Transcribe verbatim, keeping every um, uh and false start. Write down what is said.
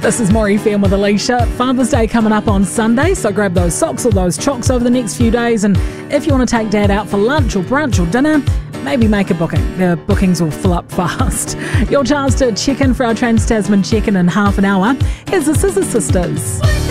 This is More F M with Alicia. Father's Day coming up on Sunday, so grab those socks or those chocks over the next few days. And if you want to take Dad out for lunch or brunch or dinner, maybe make a booking. The bookings will fill up fast. Your chance to check in for our Trans-Tasman check-in in half an hour. Here's the Scissor Sisters.